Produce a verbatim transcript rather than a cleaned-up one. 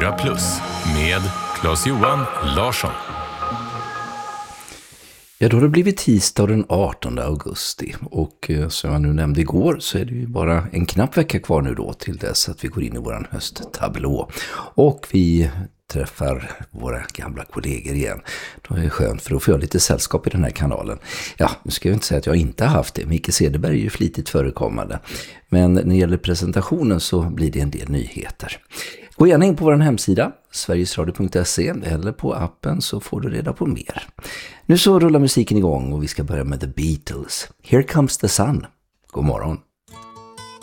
fyra plus med Claes-Johan Larsson. Ja, då har det blivit tisdag den artonde augusti och som jag nu nämnde igår så är det ju bara en knapp vecka kvar nu då till dess att vi går in i våran hösttablå och vi träffar våra gamla kollegor igen. Det är skönt för att få lite sällskap i den här kanalen. Ja, nu ska jag inte säga att jag inte har haft det. Micke Cederberg är ju flitigt förekommande. Men när det gäller presentationen så blir det en del nyheter. Gå gärna in på vår hemsida sverigesradio punkt se eller på appen så får du reda på mer. Nu så rullar musiken igång och vi ska börja med The Beatles. Here Comes the Sun. God morgon.